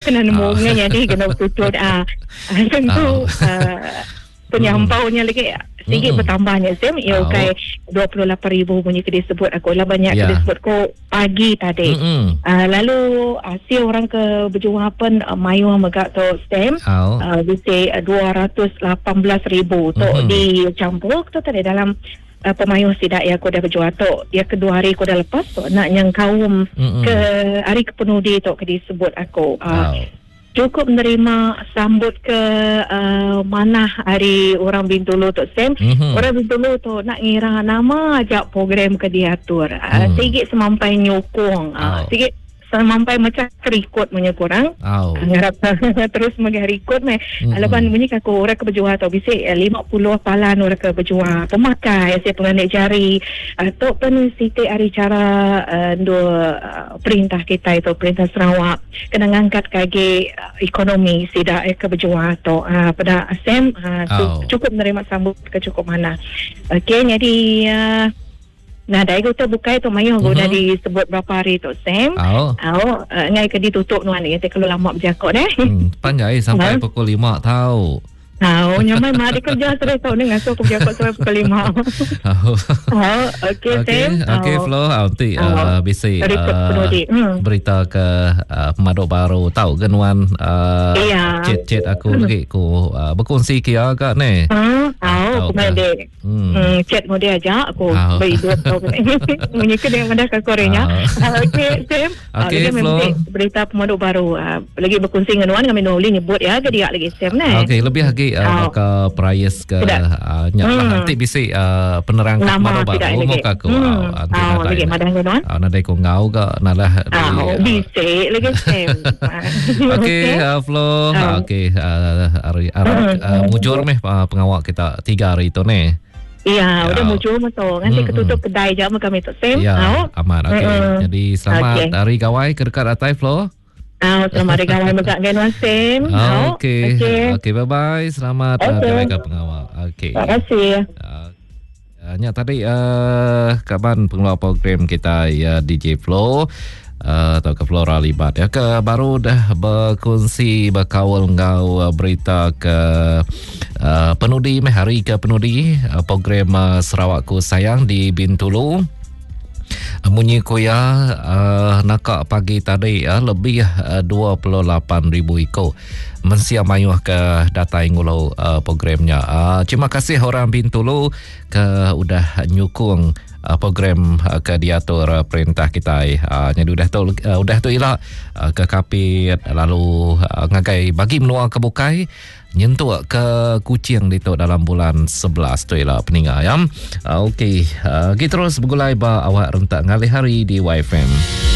kena nembungnya jadi kena tutup tentu penyampaunya lagi sedikit bertambahnya Sam ia kai 28,000 punya kedai sebut aku lah banyak kedai sebut ko pagi tadi lalu si orang ke berjuang apa mayu megak tu Sam bisa 218,000 tu dicampur tu tadi dalam pemayuh sidak ya aku dah berjual tu dia kedua hari aku dah lepas tu nak yang kaum ke hari kepenudi tu kedai sebut aku cukup menerima sambut ke mana hari orang Bintulu tu Sam orang Bintulu tu nak ngira nama ajak program ke diatur sikit semampai nyokong sikit semampai macam kerikut punya kurang ngarap terus mengarikut alapan bunyi kaku orang ke berjual atau bisik 50 palan orang ke berjual pemakai saya penganik jari atau pun siti hari cara perintah kita itu perintah Sarawak kena ngangkat kaki ekonomi sidak ke berjual atau pada Sam cukup menerima sambut ke cukup mana jadi nah, dah kita buka itu mayu dah disebut berapa hari tu Sam. Ngai ke ditutup nuan ni kalau lama berjakut panjang sampai pukul 5 tahu. Nyaman mah ada kerja saya tahu dengan so aku berjakut sampai pukul 5. Okey Sam. Okey Flo, nanti bisa berita ke pemaduk baru tahu ke nuan chat aku lagi ku berkongsi kia agak ni. Kemudian chat mau dia ajak aku beri dua tahu punya kedai mana ke Korea. Okey Sam. Okey Flo. Berita pemaduk baru lagi berkongsi dengan nuan kami boleh nyebut ya ke dia lagi Sam ni. Okey lebih lagi ke price ke nanti bisa penerang pemaduk baru muka ku lagi madang nuan. Nadai ku ngau ke nalah bisa lagi Sam. Okey Flo. Okey mujur pengawal kita 3 hari itu ni. Iya, udah muncul betul. Nanti ketutup kedai je kami tu Sam. Ya, aman. Okey. Jadi selamat hari gawai ke dekat atai Flo. Selamat hari gawai megak Genwan Sam. Okey, bye-bye. Selamat gawai ke pengawal. Okey. Terima kasih. Tadi kapan pengeluar program kita ya DJ Flo atau ke Flora Libat ya ke baru dah berkongsi berkawal ngau berita ke penudi hari ke penudi program Sarawakku Sayang di Bintulu munyi kuya nakak pagi tadi lebih 28,000 ikut mensia mayuh ke data ngulau programnya. Terima kasih orang Bintulu ke udah nyukung program ke diatur perintah kita jadi udah tu ialah ke kapit lalu ngagai bagi menua ke bukai nyentuh ke kucing itu dalam bulan 11 tu ialah peninggal ya. Okey kita terus bergulai ba awak rentak ngalih hari di YFM.